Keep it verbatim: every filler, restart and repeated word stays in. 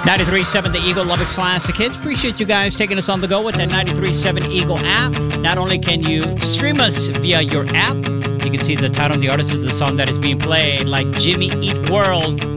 ninety-three point seven The Eagle, Lubbock's Classic Hits. Appreciate you guys taking us on the go with that ninety-three point seven Eagle app. Not only can you stream us via your app, you can see the title and the artist of the song that is being played, like Jimmy Eat World.